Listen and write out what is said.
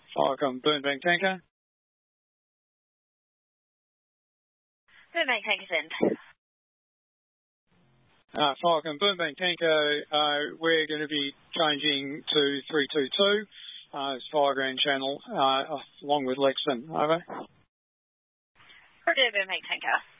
Falcon, Burnbank Tanker. Burnbank Tanker send. Falcon, Burnbank Tanker, we're going to be changing to 322. It's Fire Grand Channel, along with Lexington. Over. Roger, Burnbank Tanker.